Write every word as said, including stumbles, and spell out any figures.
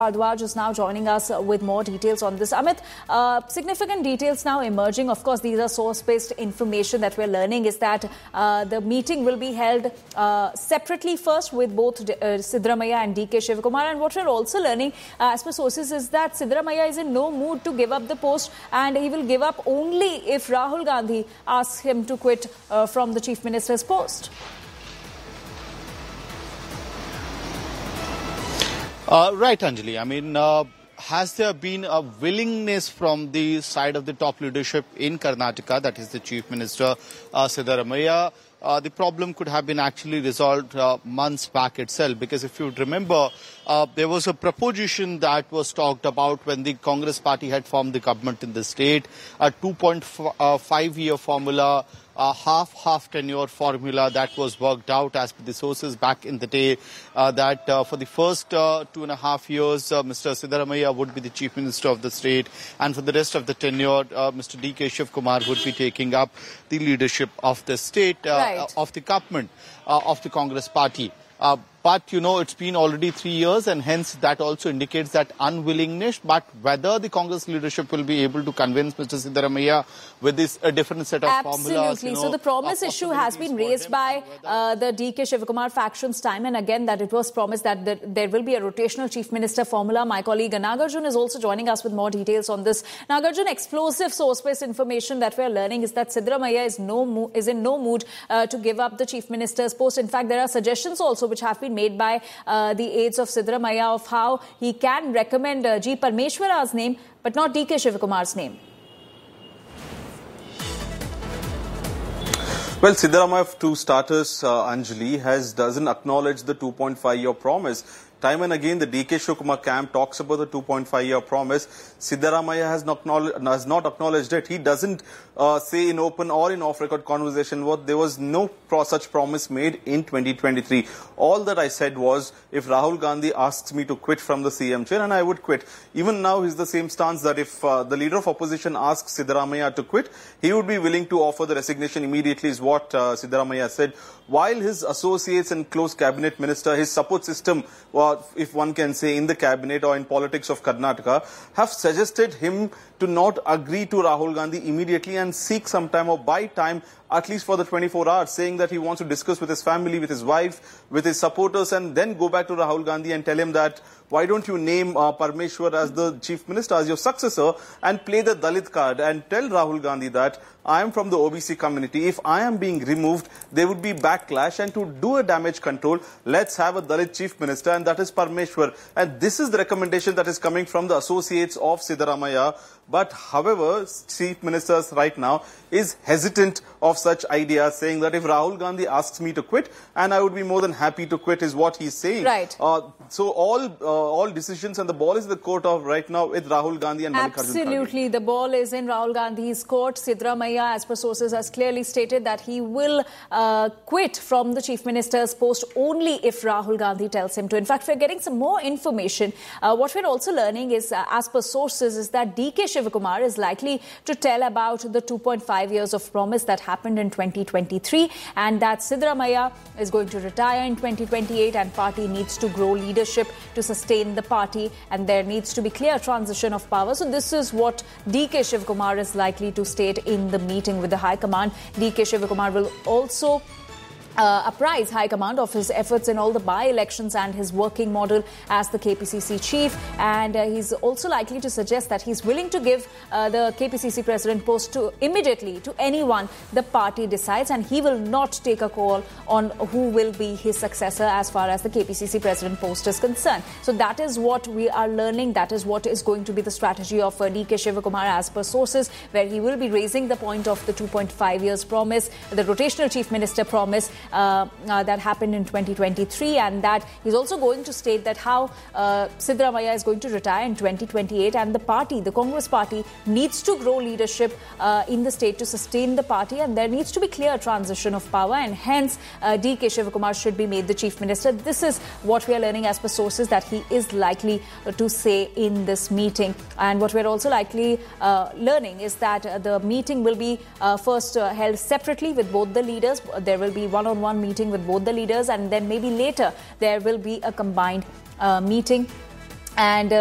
Bhardwaj is now joining us with more details on this. Amit, uh, significant details now emerging. Of course, these are source-based information that we're learning is that uh, the meeting will be held uh, separately first with both uh, Siddaramaiah and D K Shivakumar. And what we're also learning, uh, as per sources, is that Siddaramaiah is in no mood to give up the post, and he will give up only if Rahul Gandhi asks him to quit uh, from the Chief Minister's post. Uh, right, Anjali. I mean, uh, has there been a willingness from the side of the top leadership in Karnataka, that is the Chief Minister uh, Siddaramaiah? Uh, the problem could have been actually resolved uh, months back itself, because if you remember, uh, there was a proposition that was talked about when the Congress party had formed the government in the state, a two point five year formula, a half-half tenure formula that was worked out as per the sources back in the day, uh, that uh, for the first uh, two and a half years, uh, Mister Siddaramaiah would be the Chief Minister of the state, and for the rest of the tenure, uh, Mister D K Shivakumar would be taking up the leadership of the state, uh, right. of the government, uh, of the Congress party. Uh, But, you know, it's been already three years and hence that also indicates that unwillingness. But whether the Congress leadership will be able to convince Mister Siddaramaiah with this a different set of Absolutely. formulas. Absolutely. You know, so the promise issue has been raised by uh, the D K Shivakumar factions time and again, that it was promised that there, there will be a rotational Chief Minister formula. My colleague Nagarjun is also joining us with more details on this. Nagarjun, explosive source-based information that we are learning is that Siddaramaiah is, no is in no mood uh, to give up the Chief Minister's post. In fact, there are suggestions also which have been made by uh, the aides of Siddaramaiah of how he can recommend uh, G. Parmeshwara's name, but not D K Shivakumar's name. Well, Siddaramaiah, to starters, uh, Anjali, has doesn't acknowledge the two point five year promise. Time and again, the D K Shivakumar camp talks about the two point five year promise. Siddaramaiah has not, has not acknowledged it. He doesn't uh, say in open or in off-record conversation what there was no pro such promise made in twenty twenty-three. All that I said was, if Rahul Gandhi asks me to quit from the C M chair, and I would quit. Even now, he's the same stance that if uh, the leader of opposition asks Siddaramaiah to quit, he would be willing to offer the resignation immediately, is what uh, Siddaramaiah said. While his associates and close cabinet minister, his support system, uh, if one can say, in the cabinet or in politics of Karnataka, have suggested him to not agree to Rahul Gandhi immediately and seek some time or buy time, at least for the twenty-four hours, saying that he wants to discuss with his family, with his wife, with his supporters, and then go back to Rahul Gandhi and tell him that, why don't you name uh, Parmeshwar as the Chief Minister, as your successor, and play the Dalit card and tell Rahul Gandhi that I am from the O B C community. If I am being removed, there would be backlash, and to do a damage control, let's have a Dalit Chief Minister, and that is Parmeshwar. And this is the recommendation that is coming from the associates of Siddaramaiah. But however, Chief Ministers right now is hesitant of such ideas, saying that if Rahul Gandhi asks me to quit, and I would be more than happy to quit, is what he's saying. Right. Uh, so all uh, all decisions and the ball is in the court of right now with Rahul Gandhi and Mallikarjun Kharge. Absolutely. The ball is in Rahul Gandhi's court. Siddaramaiah, as per sources, has clearly stated that he will uh, quit from the Chief Minister's post only if Rahul Gandhi tells him to. In fact, we're getting some more information. Uh, what we're also learning is, uh, as per sources, is that D K Shivakumar is likely to tell about the two point five years of promise that happened in twenty twenty-three, and that Siddaramaiah is going to retire in twenty twenty-eight, and party needs to grow leadership to sustain the party, and there needs to be clear transition of power. So this is what D K Shivakumar is likely to state in the meeting with the High Command. D K Shivakumar will also Uh, apprise High Command of his efforts in all the by-elections and his working model as the K P C C chief. And uh, he's also likely to suggest that he's willing to give uh, the K P C C president post to immediately to anyone the party decides, and he will not take a call on who will be his successor as far as the K P C C president post is concerned. So that is what we are learning. That is what is going to be the strategy of uh, D K Shivakumar as per sources, where he will be raising the point of the two point five years promise, the rotational chief minister promise, Uh, uh, that happened in twenty twenty-three, and that he's also going to state that how uh, Siddaramaiah is going to retire in twenty twenty-eight, and the party, the Congress party, needs to grow leadership uh, in the state to sustain the party, and there needs to be clear transition of power, and hence uh, D K Shivakumar should be made the chief minister. This is what we are learning as per sources that he is likely to say in this meeting. And what we're also likely uh, learning is that uh, the meeting will be uh, first uh, held separately with both the leaders. There will be one on one meeting with both the leaders, and then maybe later there will be a combined uh, meeting. And uh,